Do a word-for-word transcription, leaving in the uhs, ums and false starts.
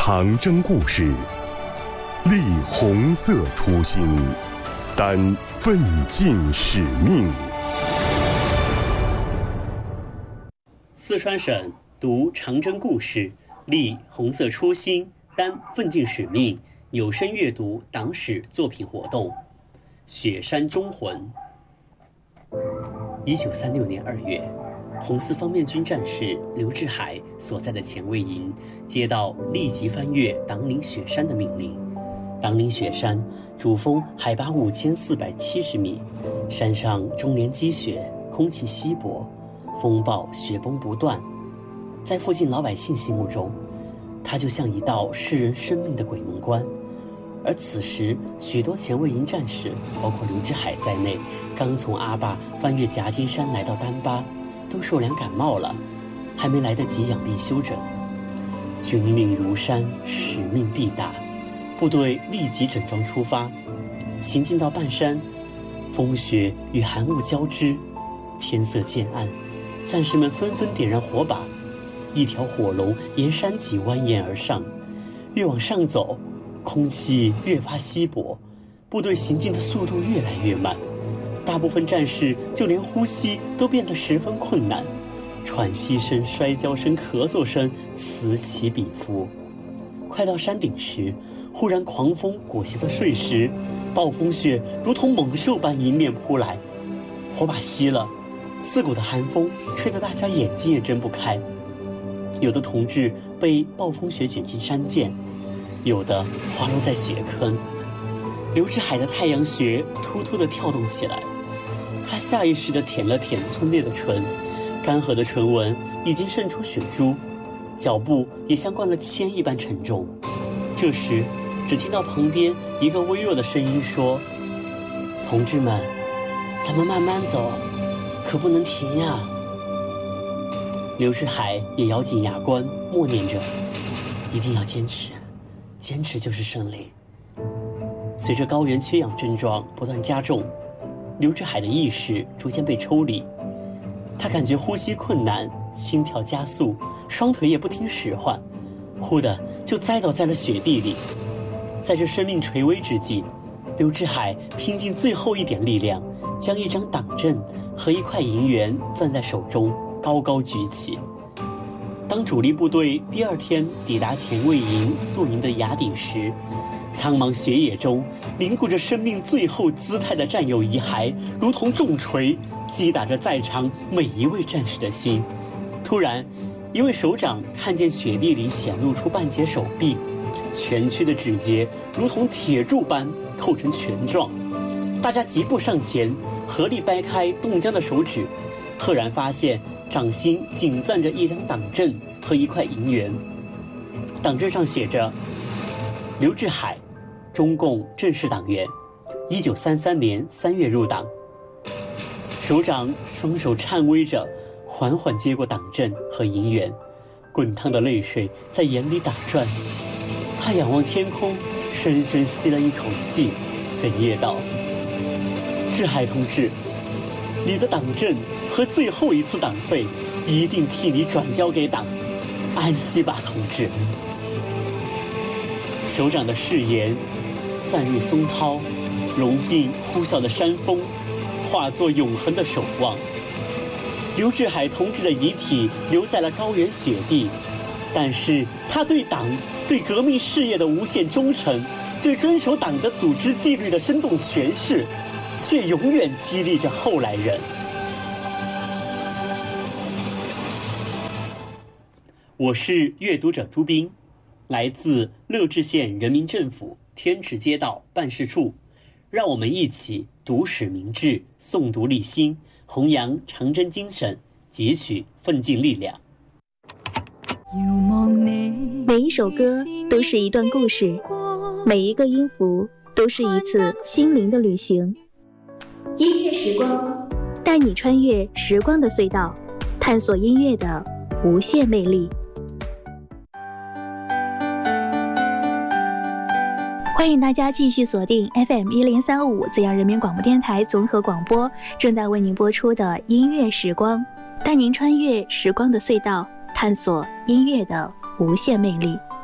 长征故事，立红色初心，担奋进使命。 四川省读长征故事，立红色初心，担奋进使命有声阅读党史作品活动。雪山忠魂。一九三六年二月，红四方面军战士刘志海所在的前卫营接到立即翻越党岭雪山的命令。党岭雪山主峰海拔五千四百七十米，山上终年积雪，空气稀薄，风暴雪崩不断。在附近老百姓心目中，它就像一道噬人生命的鬼门关。而此时，许多前卫营战士，包括刘志海在内，刚从阿坝翻越夹金山来到丹巴，都受凉感冒了，还没来得及养病休整。军令如山，使命必达，部队立即整装出发。行进到半山，风雪与寒雾交织，天色渐暗，战士们纷纷点燃火把，一条火龙沿山脊蜿蜒而上。越往上走，空气越发稀薄，部队行进的速度越来越慢，大部分战士就连呼吸都变得十分困难，喘息声、摔跤声、咳嗽声此起彼伏。快到山顶时，忽然狂风裹挟了碎石，暴风雪如同猛兽般迎面扑来，火把熄了，刺骨的寒风吹得大家眼睛也睁不开。有的同志被暴风雪卷进山涧，有的滑落在雪坑。刘志海的太阳穴突突地跳动起来，他下意识地舔了舔皴裂的唇，干涸的唇纹已经渗出血珠，脚步也像灌了铅一般沉重。这时只听到旁边一个微弱的声音说：同志们，咱们慢慢走，可不能停呀。刘志海也咬紧牙关，默念着：一定要坚持，坚持就是胜利。随着高原缺氧症状不断加重，刘志海的意识逐渐被抽离，他感觉呼吸困难，心跳加速，双腿也不听使唤，忽的就栽倒在了雪地里。在这生命垂危之际，刘志海拼尽最后一点力量，将一张党证和一块银元攥在手中，高高举起。当主力部队第二天抵达前卫营宿营的崖顶时，苍茫雪野中凝固着生命最后姿态的战友遗骸，如同重锤击打着在场每一位战士的心。突然，一位首长看见雪地里显露出半截手臂，蜷曲的指节如同铁柱般扣成拳状。大家急步上前，合力掰开冻僵的手指，赫然发现掌心紧攥着一张党证和一块银元。党证上写着：刘志海，中共正式党员，一九三三年三月入党。首长双手颤巍着，缓缓接过党证和银元，滚烫的泪水在眼里打转。他仰望天空，深深吸了一口气，哽咽道：志海同志，你的党证和最后一次党费一定替你转交给党，安息吧，同志。首长的誓言散入松涛，融进呼啸的山峰，化作永恒的守望。刘志海同志的遗体留在了高原雪地，但是他对党、对革命事业的无限忠诚，对遵守党的组织纪律的生动诠释，却永远激励着后来人。我是阅读者朱斌，来自乐至县人民政府天池街道办事处，让我们一起读史明志，诵读立新，弘扬长征精神，汲取奋进力量。 每一首歌都是一段故事，每一个音符都是一次心灵的旅行。音乐时光，带你穿越时光的隧道，探索音乐的无限魅力。欢迎大家继续锁定 F M 一零三五资阳人民广播电台综合广播，正在为您播出的音乐时光，带您穿越时光的隧道，探索音乐的无限魅力。